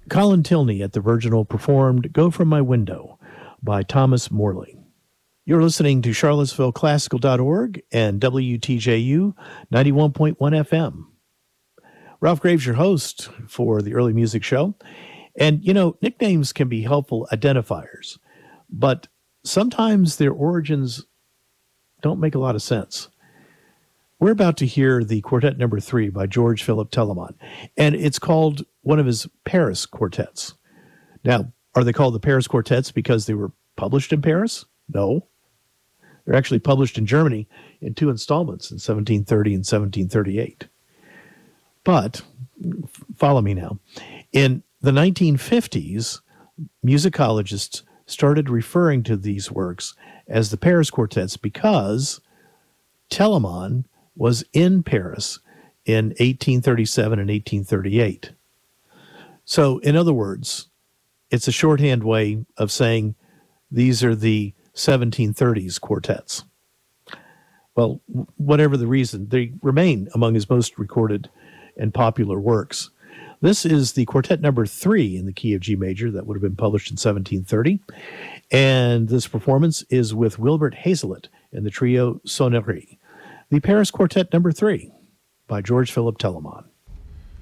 Colin Tilney at the Virginal performed Go From My Window by Thomas Morley. You're listening to CharlottesvilleClassical.org and WTJU 91.1 FM. Ralph Graves, your host for the Early Music Show. And, nicknames can be helpful identifiers, but sometimes their origins don't make a lot of sense. We're about to hear the Quartet Number 3 by George Philip Telemann, and it's called one of his Paris quartets. Now, are they called the Paris quartets because they were published in Paris? No. They're actually published in Germany in 2 installments in 1730 and 1738. But, follow me now, in the 1950s, musicologists started referring to these works as the Paris quartets because Telemann was in Paris in 1837 and 1838. So, in other words, it's a shorthand way of saying these are the 1730s quartets. Well, whatever the reason, they remain among his most recorded and popular works. This is the Quartet Number 3 in the key of G major that would have been published in 1730. And this performance is with Wilbert Hazlitt and the trio Sonnerie. The Paris Quartet Number 3 by George Philip Telemann.